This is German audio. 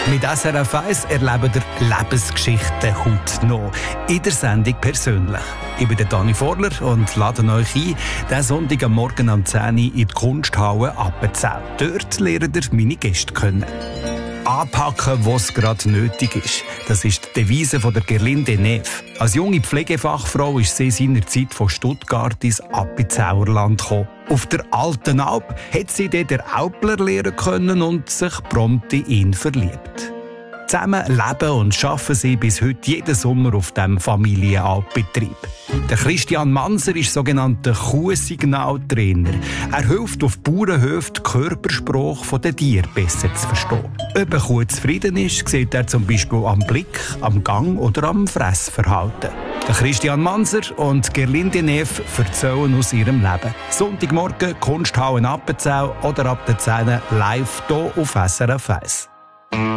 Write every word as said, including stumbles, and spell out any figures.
Mit S R F eins erlebt ihr Lebensgeschichten heute noch. In der Sendung persönlich. Ich bin der Dani Vorler und lade euch ein, diesen Sonntag am Morgen um zehn Uhr in die Kunsthalle Appenzell. Dort lernt ihr meine Gäste kennen. Anpacken, was gerade nötig ist. Das ist die Devise von der Gerlinde Neff. Als junge Pflegefachfrau ist sie seinerzeit von Stuttgart ins Appenzellerland gekommen. Auf der Alten Alp hat sie dort den Alpler lernen können und sich prompt in ihn verliebt. Zusammen leben und arbeiten sie bis heute jeden Sommer auf diesem Familienalpbetrieb. Der Christian Manser ist sogenannter Kuhsignaltrainer. Er hilft auf Bauernhöfen, den Körpersprache der Tiere besser zu verstehen. Ob eine Kuh zufrieden ist, sieht er zum Beispiel am Blick, am Gang oder am Fressverhalten. Der Christian Manser und Gerlinde Neff erzählen aus ihrem Leben. Sonntagmorgen, Kunsthalle Appenzell oder ab der zehn Uhr live hier auf S R F eins.